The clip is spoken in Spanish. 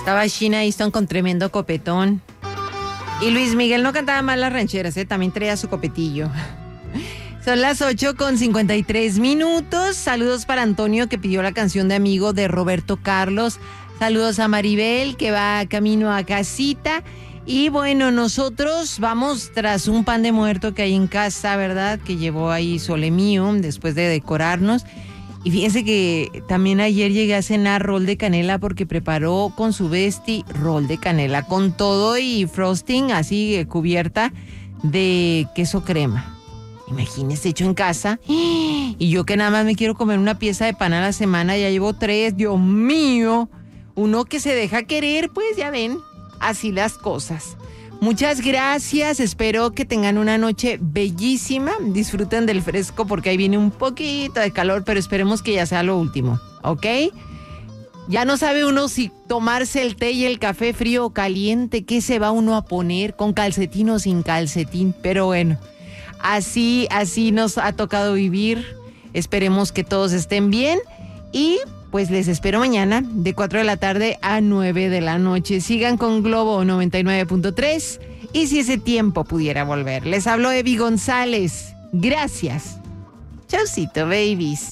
Estaba Sheena Easton con tremendo copetón. Y Luis Miguel no cantaba mal las rancheras, también traía su copetillo. Son las 8:53. Saludos para Antonio, que pidió la canción de Amigo de Roberto Carlos. Saludos a Maribel, que va camino a casita. Y bueno, nosotros vamos tras un pan de muerto que hay en casa, ¿verdad? Que llevó ahí Sole Mío después de decorarnos. Y fíjense que también ayer llegué a cenar rol de canela porque preparó con su bestie rol de canela con todo y frosting así cubierta de queso crema. Imagínese, hecho en casa. Y yo que nada más me quiero comer una pieza de pan a la semana, ya llevo 3, Dios mío. Uno que se deja querer, pues ya ven, así las cosas. Muchas gracias, espero que tengan una noche bellísima, disfruten del fresco porque ahí viene un poquito de calor, pero esperemos que ya sea lo último, ¿ok? Ya no sabe uno si tomarse el té y el café frío o caliente, qué se va uno a poner, con calcetín o sin calcetín, pero bueno, así nos ha tocado vivir, esperemos que todos estén bien y pues les espero mañana de 4 de la tarde a 9 de la noche. Sigan con Globo 99.3 y si ese tiempo pudiera volver. Les habló Evi González. Gracias. Chaucito, babies.